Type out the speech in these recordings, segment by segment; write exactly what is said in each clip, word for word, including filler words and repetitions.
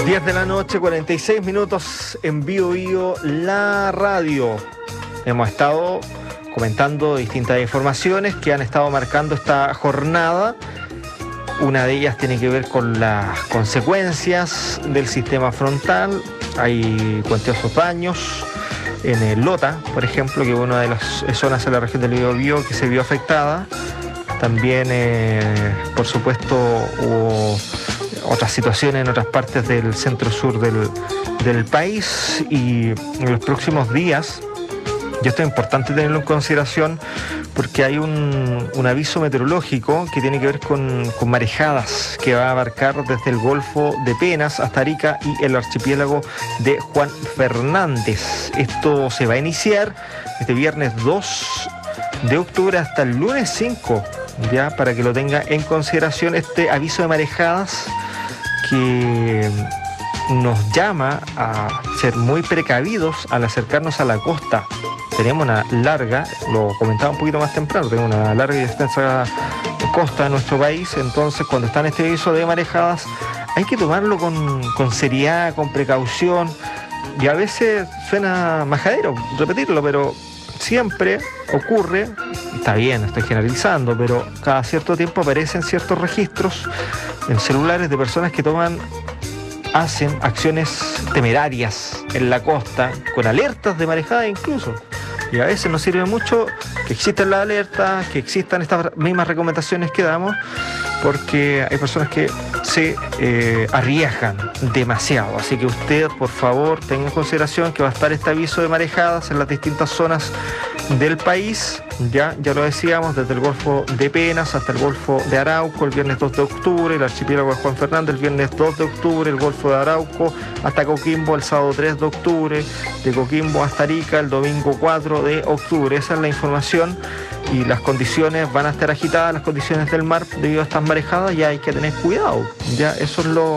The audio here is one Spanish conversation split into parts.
diez de la noche, cuarenta y seis minutos en Bio Bio, la radio. Hemos estado comentando distintas informaciones que han estado marcando esta jornada. Una de ellas tiene que ver con las consecuencias del sistema frontal. Hay cuantiosos daños en el Lota, por ejemplo, que es una de las zonas de la región del Biobío que se vio afectada. También, eh, por supuesto, hubo otras situaciones en otras partes del centro-sur del, del país, y en los próximos días, y esto es importante tenerlo en consideración porque hay un, un aviso meteorológico que tiene que ver con, con marejadas que va a abarcar desde el Golfo de Penas hasta Arica y el archipiélago de Juan Fernández. Esto se va a iniciar este viernes dos de octubre hasta el lunes cinco, ya para que lo tenga en consideración este aviso de marejadas, que nos llama a ser muy precavidos al acercarnos a la costa. Tenemos una larga, lo comentaba un poquito más temprano, tenemos una larga y extensa costa en nuestro país. Entonces, cuando está en este aviso de marejadas, hay que tomarlo con, con seriedad, con precaución, y a veces suena majadero repetirlo, pero siempre ocurre, está bien, estoy generalizando, pero cada cierto tiempo aparecen ciertos registros en celulares de personas que toman, hacen acciones temerarias en la costa, con alertas de marejada incluso. Y a veces nos sirve mucho que existan las alertas, que existan estas mismas recomendaciones que damos, porque hay personas que se eh, arriesgan demasiado. Así que usted, por favor, tenga en consideración que va a estar este aviso de marejadas en las distintas zonas del país. Ya, ya lo decíamos, desde el Golfo de Penas hasta el Golfo de Arauco el viernes dos de octubre, el archipiélago de Juan Fernández el viernes dos de octubre, el Golfo de Arauco hasta Coquimbo el sábado tres de octubre, de Coquimbo hasta Arica el domingo cuatro de octubre. Esa es la información, y las condiciones van a estar agitadas, las condiciones del mar debido a estas marejadas, y hay que tener cuidado. Ya, eso es lo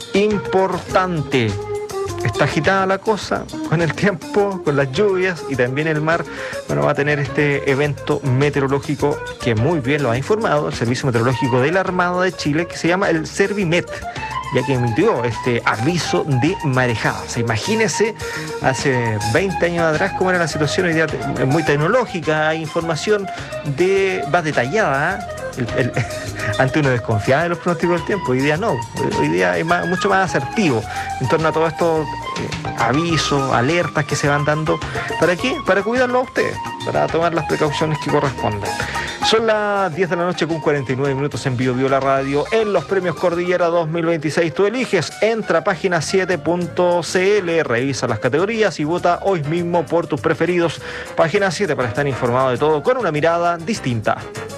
importante. Está agitada la cosa con el tiempo, con las lluvias, y también el mar, bueno, va a tener este evento meteorológico que muy bien lo ha informado el Servicio Meteorológico de la Armada de Chile, que se llama el Servimet, ya que emitió este aviso de marejadas. Imagínense, hace veinte años atrás cómo era la situación. Hoy día es muy tecnológica, hay información de, más detallada, ¿eh? El, el, ante uno desconfiaba de los pronósticos del tiempo. Hoy día no, hoy día es más, mucho más asertivo en torno a todos estos eh, avisos, alertas que se van dando. ¿Para qué? Para cuidarlo a ustedes, para tomar las precauciones que corresponden. Son las diez de la noche con cuarenta y nueve minutos en Bio Bio la radio. En los premios Cordillera dos mil veintiséis tú eliges, entra a página siete punto c l, revisa las categorías y vota hoy mismo por tus preferidos. Página siete, para estar informado de todo con una mirada distinta.